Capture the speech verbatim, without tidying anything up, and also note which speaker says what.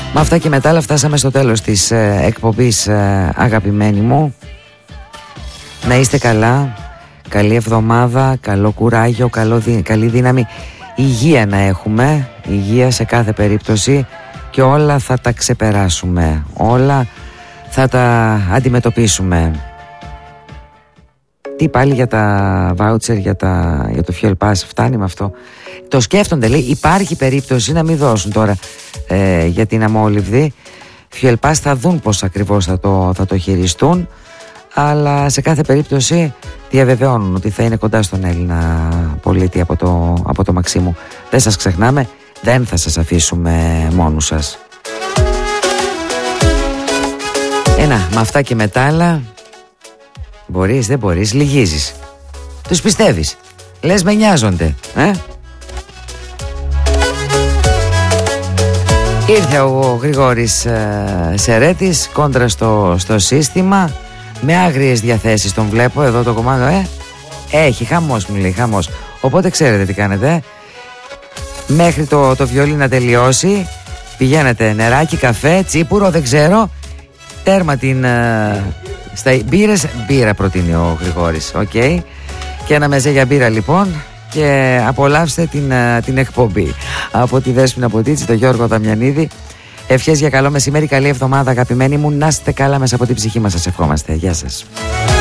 Speaker 1: Με αυτά και μετά, αλλά φτάσαμε στο τέλος της ε, εκπομπής, ε, αγαπημένοι μου. Να είστε καλά, καλή εβδομάδα, καλό κουράγιο, καλό δι... καλή δύναμη, υγεία να έχουμε, υγεία σε κάθε περίπτωση, και όλα θα τα ξεπεράσουμε, όλα θα τα αντιμετωπίσουμε. Τι πάλι για τα voucher, για, τα... για το fuel pass, φτάνει με αυτό? Το σκέφτονται, λέει, υπάρχει περίπτωση να μην δώσουν τώρα ε, για την αμόλυβδη fuel pass, θα δουν πώς ακριβώς θα το, θα το χειριστούν, αλλά σε κάθε περίπτωση διαβεβαιώνουν ότι θα είναι κοντά στον Έλληνα πολίτη από το, από το Μαξίμου. Δεν σας ξεχνάμε, δεν θα σας αφήσουμε μόνους σας. Ένα, με αυτά και μετά άλλα, μπορείς, δεν μπορείς, λυγίζεις. Τους πιστεύεις, λες με νοιάζονται, ε? Ήρθε ο Γρηγόρης ε, Σερέτης κόντρα στο, στο σύστημα. Με άγριες διαθέσεις τον βλέπω εδώ το κομμάτι, ε. Έχει χαμός, μου λέει, χαμός. Οπότε ξέρετε τι κάνετε. Μέχρι το, το βιολί να τελειώσει, πηγαίνετε νεράκι, καφέ, τσίπουρο, δεν ξέρω. Τέρμα την... Ε, στα μπύρες, μπύρα προτείνει ο Γρηγόρης, οκ. Okay. Και ένα μεζέ για μπύρα λοιπόν. Και απολαύστε την, την εκπομπή. Από τη Δέσποινα Ποτίτση, τον Γιώργο Δαμιανίδη. Ευχές για καλό μεσημέρι, καλή εβδομάδα αγαπημένοι μου. Να είστε καλά μέσα από την ψυχή μας, σας ευχόμαστε. Γεια σας.